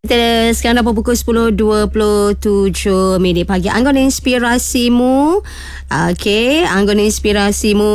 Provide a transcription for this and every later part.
Sekarang dah pukul 10.27 pagi. Anggota inspirasimu. Okey, anggota inspirasimu.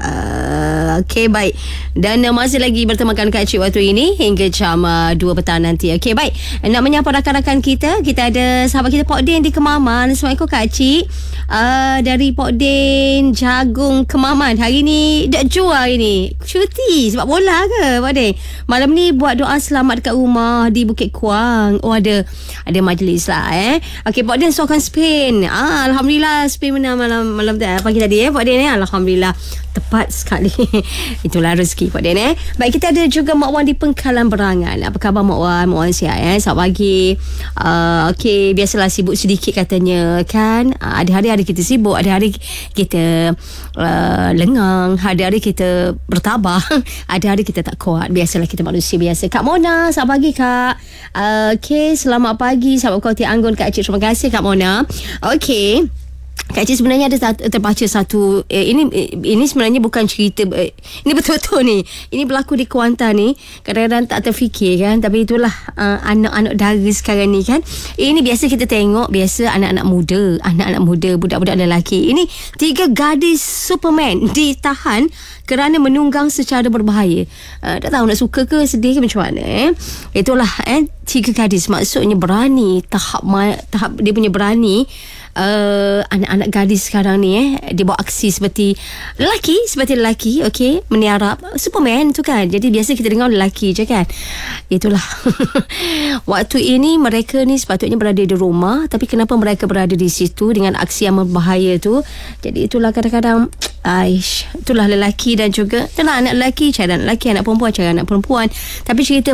Okey, baik. Dan masih lagi bertemakan Kak Cik waktu ini hingga jam 2 petang nanti. Okey, baik. Nak menyapa rakan-rakan kita. Kita ada sahabat kita Pok Din di Kemaman. Assalamualaikum Kak Cik. Dari Pok Din Jagung Kemaman. Hari ni dah jual ini. Cuti sebab bola ke Pok Din? Malam ni buat doa selamat dekat rumah di Bukit Kuang. Oh, ada majlis lah Okey, Pok Din sokong Spain. Alhamdulillah Spain menang malam pagi tadi Pok Din Alhamdulillah. Tepat sekali. Itulah rezeki Pok Din Baik, kita ada juga Mak Wan di Pengkalan Berangan. Apa khabar Mak Wan? Mak Wan sihat selamat pagi. Okey, biasalah sibuk sedikit katanya kan. Ada hari-hari kita sibuk, ada hari kita lengang, ada hari kita bertabah, ada hari kita tak kuat. Biasalah kita manusia biasa. Kak Mona, selamat pagi Kak. Okey, selamat pagi sahabat Koti Anggun Kak Cik. Terima kasih Kak Mona. Okey, Kak Cik sebenarnya ada terbaca satu ini sebenarnya bukan cerita ini betul-betul ni. Ini berlaku di Kuantan ni. Kadang-kadang tak terfikir kan, tapi itulah anak-anak dara sekarang ni kan. Ini biasa kita tengok anak-anak muda, budak-budak lelaki. Ini 3 gadis Superman ditahan kerana menunggang secara berbahaya. Tak tahu nak suka ke sedih ke macam mana Itulah 3 gadis, maksudnya berani tahap dia punya berani. Anak-anak gadis sekarang ni dia buat aksi seperti lelaki, okey, meniarap Superman tu kan. Jadi biasa kita dengar lelaki je kan. Itulah. Waktu ini mereka ni sepatutnya berada di rumah, tapi kenapa mereka berada di situ dengan aksi yang berbahaya tu. Jadi itulah kadang-kadang itulah lelaki dan juga itulah anak lelaki cari anak lelaki, anak perempuan cari anak perempuan. Tapi cerita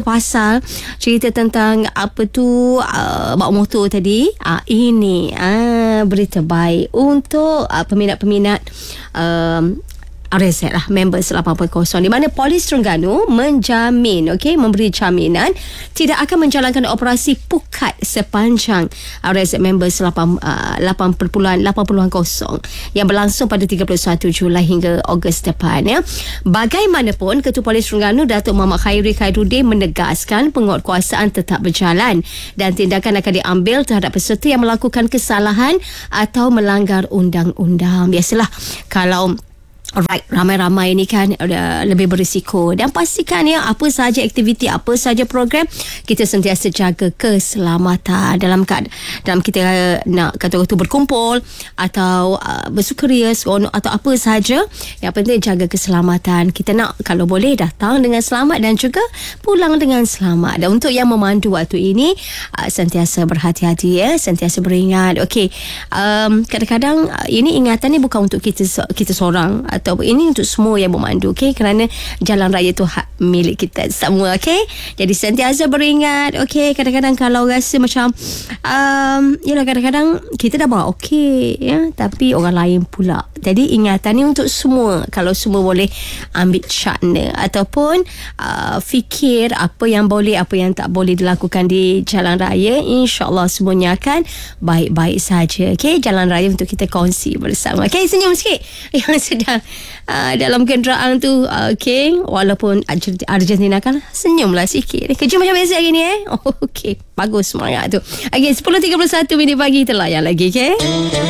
tentang apa tu bawa motor tadi, ini berita baik untuk peminat-peminat RZ lah, members 8.0, di mana Polis Terengganu menjamin, memberi jaminan tidak akan menjalankan operasi pukat sepanjang RZ members 8.0 yang berlangsung pada 31 Julai hingga Ogos depan Bagaimanapun, Ketua Polis Terengganu Datuk Muhammad Khairuddin menegaskan penguatkuasaan tetap berjalan dan tindakan akan diambil terhadap peserta yang melakukan kesalahan atau melanggar undang-undang. Biasalah kalau ramai-ramai ni kan lebih berisiko. Dan pastikan apa sahaja aktiviti, apa sahaja program, kita sentiasa jaga keselamatan dalam kita nak kata-kata berkumpul atau bersukaria seronok atau apa sahaja. Yang penting jaga keselamatan. Kita nak kalau boleh datang dengan selamat dan juga pulang dengan selamat. Dan untuk yang memandu waktu ini, sentiasa berhati-hati sentiasa beringat. Okey, kadang-kadang ini ingatan ni bukan untuk kita seorang, atau ini untuk semua yang memandu, kerana jalan raya tu hak milik kita semua, jadi sentiasa beringat. Kadang-kadang kalau rasa macam yalah, kadang-kadang kita dah buat tapi orang lain pula. Jadi ingatan ni untuk semua. Kalau semua boleh ambil cakna ataupun fikir apa yang boleh, apa yang tak boleh dilakukan di jalan raya, insya-Allah semuanya akan baik-baik saja. Jalan raya untuk kita kongsi bersama. Senyum sikit yang sedang dalam kenderaan tu, walaupun Argentina kan, senyumlah sikit. Kerja macam biasa hari ni bagus semangat tu. 10.31 pagi, kita layan lagi.